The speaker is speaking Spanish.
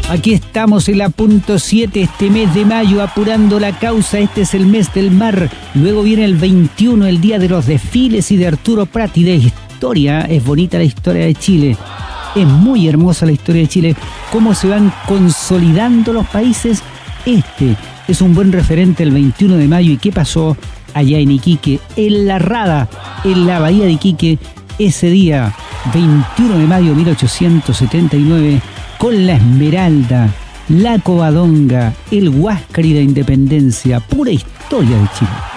Aquí estamos en la punto 7 este mes de mayo apurando la causa. Este es el mes del mar. Luego viene el 21, el día de los desfiles y de Arturo Prat y de historia. Es bonita la historia de Chile. Es muy hermosa la historia de Chile. Cómo se van consolidando los países. Este es un buen referente el 21 de mayo. ¿Y qué pasó allá en Iquique? En la Rada, en la bahía de Iquique. Ese día, 21 de mayo de 1879... con la Esmeralda, la Covadonga, el Huáscar y la Independencia, pura historia de Chile.